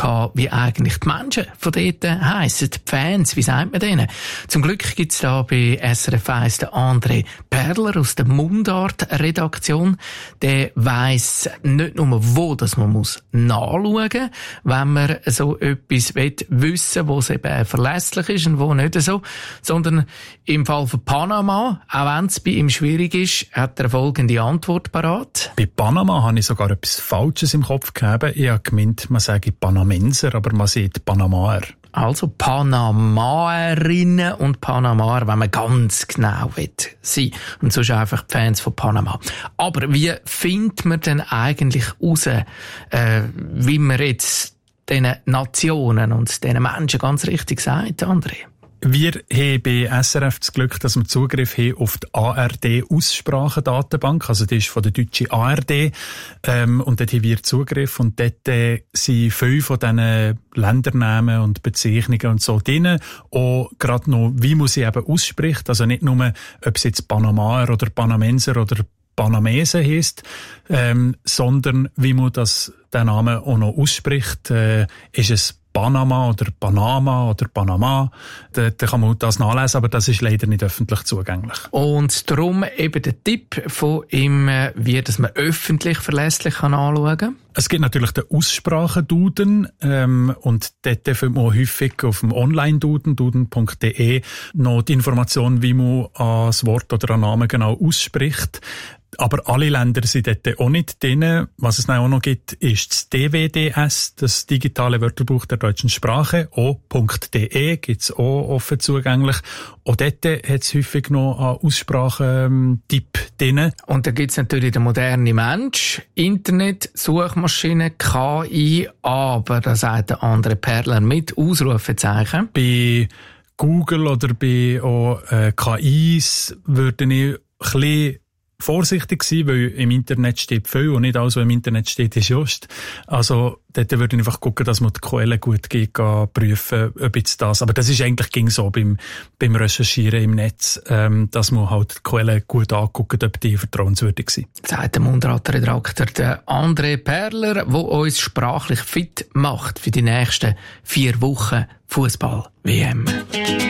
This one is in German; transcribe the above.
gehabt, wie eigentlich die Menschen von dort heissen, die Fans, wie sagt man denen? Zum Glück gibt's da bei SRF 1 den André Perler aus der Mundart-Redaktion. Der weiss nicht nur, wo das man muss nachschauen, wenn man so etwas wissen will, wo es eben verlässlich ist und wo nicht so, sondern im Fall von Panama, auch wenn es bei ihm schwierig ist, hat er folgende Antwort parat. Bei Panama habe ich sogar etwas Falsches im Kopf gehabt. Ich habe gemeint, man sage Panamenser, aber man sagt Panamaer. Also Panamaerinnen und Panamaer, wenn man ganz genau sein will. Und sonst einfach die Fans von Panama. Aber wie findet man denn eigentlich raus, wie man jetzt diesen Nationen und diesen Menschen ganz richtig sagt, André? Wir haben bei SRF das Glück, dass wir Zugriff haben auf die ARD-Aussprachendatenbank. Also die ist von der deutschen ARD. Und dort haben wir Zugriff. Und dort sind 5 von diesen Ländernamen und Bezeichnungen und so drin. Auch gerade noch, wie man sie eben ausspricht. Also nicht nur, ob es jetzt Panamaer oder Panamenser oder Panamesen heisst, sondern wie man den Namen auch noch ausspricht. Ist es Panama oder Panama oder Panama. Da kann man das nachlesen, aber das ist leider nicht öffentlich zugänglich. Und darum eben der Tipp von ihm, wie dass man öffentlich verlässlich anschauen kann. Es gibt natürlich den Aussprachenduden und dort findet man häufig auf dem Online-Duden, duden.de, noch die Information, wie man das Wort oder einen Namen genau ausspricht. Aber alle Länder sind dort auch nicht drin. Was es auch noch gibt, ist das DWDS, das digitale Wörterbuch der deutschen Sprache. O.de gibt's auch offen zugänglich. Auch dort hat es häufig noch einen Aussprachentipp drin. Und da gibt's natürlich den modernen Mensch, Internet, Suchmaschine, KI, aber da sagt der André Perler mit Ausrufezeichen. Bei Google oder bei KIs würde ich ein bisschen vorsichtig sein, weil im Internet steht viel und nicht alles, was im Internet steht, ist just. Also, dort würde ich einfach gucken, dass man die Quellen gut geht, prüfen, ob jetzt das, aber das ist eigentlich ging so beim Recherchieren im Netz, dass man halt die Quellen gut anguckt, ob die vertrauenswürdig sind. Sagt der Mundart-Redakteur, der André Perler, der uns sprachlich fit macht für die nächsten 4 Wochen Fußball-WM.